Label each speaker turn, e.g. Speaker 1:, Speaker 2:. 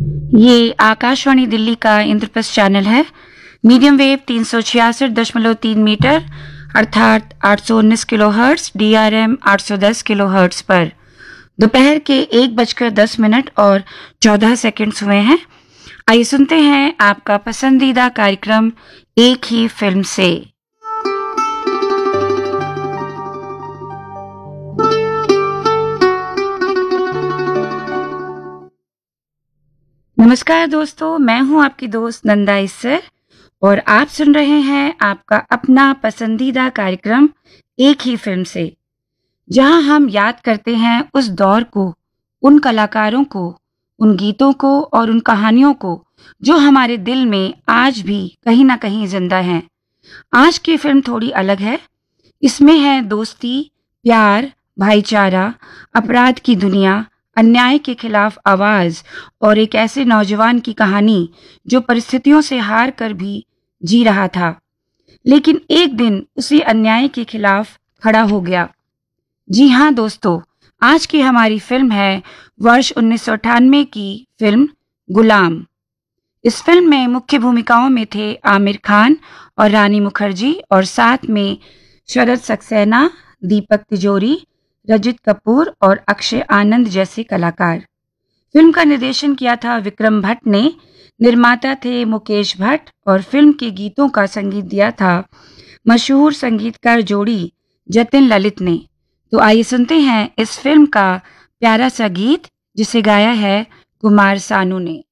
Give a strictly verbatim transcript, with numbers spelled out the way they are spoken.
Speaker 1: ये आकाशवाणी दिल्ली का इंद्रप्रस्थ चैनल है। मीडियम वेव तीन सौ छियासठ दशमलव तीन मीटर अर्थात आठ सौ उन्नीस kilo hertz, D R M आठ सौ दस किलो हर्ट्स पर दोपहर के एक बजकर दस मिनट और चौदह सेकंड्स हुए हैं। आइए सुनते हैं आपका पसंदीदा कार्यक्रम एक ही फिल्म से। नमस्कार दोस्तों, मैं हूं आपकी दोस्त नंदा इस्सर और आप सुन रहे हैं आपका अपना पसंदीदा कार्यक्रम एक ही फिल्म से, जहां हम याद करते हैं उस दौर को, उन कलाकारों को, उन गीतों को और उन कहानियों को जो हमारे दिल में आज भी कहीं ना कहीं जिंदा हैं। आज की फिल्म थोड़ी अलग है। इसमें है दोस्ती, प्यार, भाईचारा, अपराध की दुनिया, अन्याय के खिलाफ आवाज और एक ऐसे नौजवान की कहानी जो परिस्थितियों से हार कर भी जी रहा था, लेकिन एक दिन उसी अन्याय के खिलाफ खड़ा हो गया। जी हाँ दोस्तों, आज की हमारी फिल्म है वर्ष उन्नीस सौ अट्ठानवे की फिल्म गुलाम। इस फिल्म में मुख्य भूमिकाओं में थे आमिर खान और रानी मुखर्जी और साथ में शरद सक्सेना, दीपक तिजोरी, रजित कपूर और अक्षय आनंद जैसे कलाकार। फिल्म का निर्देशन किया था विक्रम भट्ट ने, निर्माता थे मुकेश भट्ट और फिल्म के गीतों का संगीत दिया था मशहूर संगीतकार जोड़ी जतिन ललित ने। तो आइए सुनते हैं इस फिल्म का प्यारा सा गीत जिसे गाया है कुमार सानू ने।